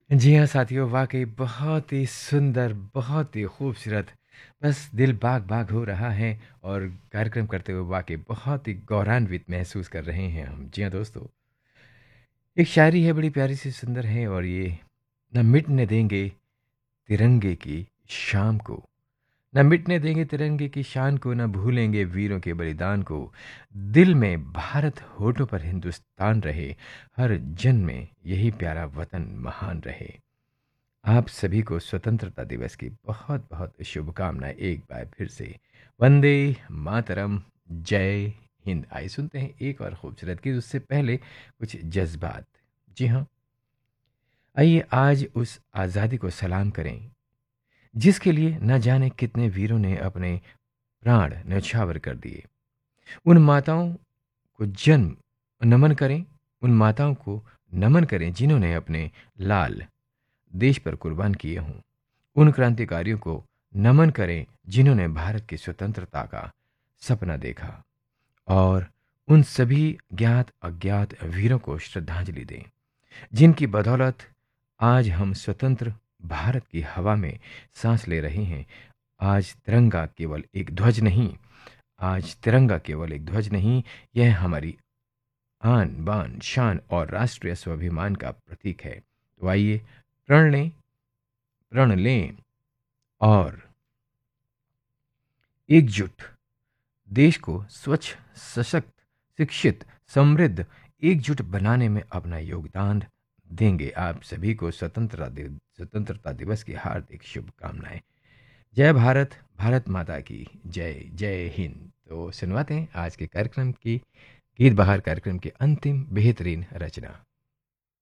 जी हाँ साथियों, वाक़ई बहुत ही सुंदर, बहुत ही खूबसूरत, बस दिल बाग-बाग हो रहा है और कार्यक्रम करते हुए वाक़ई बहुत ही गौरवान्वित महसूस कर रहे हैं हम। जी हाँ दोस्तों, एक शायरी है बड़ी प्यारी-सी सुंदर है और ये ना मिटने देंगे तिरंगे की शाम को, ना मिटने देंगे तिरंगे की शान को, ना भूलेंगे वीरों के बलिदान को। दिल में भारत, होठों पर हिंदुस्तान रहे, हर जन में यही प्यारा वतन महान रहे। आप सभी को स्वतंत्रता दिवस की बहुत बहुत शुभकामनाएं एक बार फिर से। वंदे मातरम, जय हिंद। आइए सुनते हैं एक और खूबसूरत गीत, उससे पहले कुछ जज्बात। जी हाँ, आइए आज उस आज़ादी को सलाम करें जिसके लिए न जाने कितने वीरों ने अपने प्राण न्यौछावर कर दिए। उन माताओं को जन्म नमन करें, उन माताओं को नमन करें जिन्होंने अपने लाल देश पर कुर्बान किए हों। उन क्रांतिकारियों को नमन करें जिन्होंने भारत की स्वतंत्रता का सपना देखा, और उन सभी ज्ञात अज्ञात वीरों को श्रद्धांजलि दें जिनकी बदौलत आज हम स्वतंत्र भारत की हवा में सांस ले रहे हैं। आज तिरंगा केवल एक ध्वज नहीं, आज तिरंगा केवल एक ध्वज नहीं, यह हमारी आन बान शान और राष्ट्रीय स्वाभिमान का प्रतीक है। तो आइए प्रण लें और एकजुट देश को स्वच्छ, सशक्त, शिक्षित, समृद्ध, एकजुट बनाने में अपना योगदान देंगे। आप सभी को स्वतंत्रता दिवस की हार्दिक शुभकामनाएं। जय भारत, भारत माता की जय, जय हिंद। तो सुनवाते हैं आज के कार्यक्रम की गीत बहार कार्यक्रम की अंतिम बेहतरीन रचना।